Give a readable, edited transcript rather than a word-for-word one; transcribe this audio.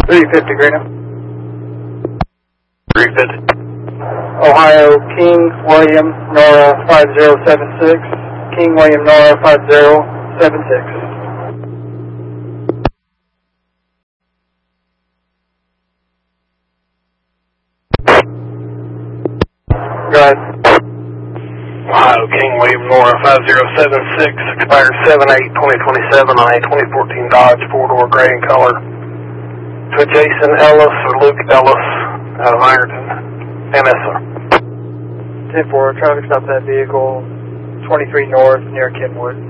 350 Greenup. 350. Ohio, King William Nora 5076. King William Nora 5076. Go ahead. Ohio, King William Nora 5076, expires 7/8/2027 on a 2014 Dodge 4-door gray in color. To Jason Ellis or Luke Ellis out of Ironton, 10-4, traffic stop that vehicle, 23 north near Kenwood.